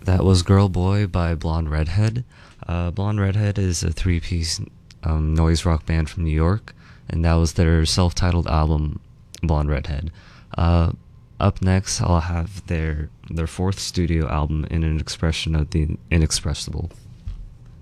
That was Girl Boy by Blonde Redhead. Blonde Redhead is a three-piece noise rock band from New York, and that was their self-titled album, Blonde Redhead. Up next, I'll have their fourth studio album, In an Expression of the Inexpressible.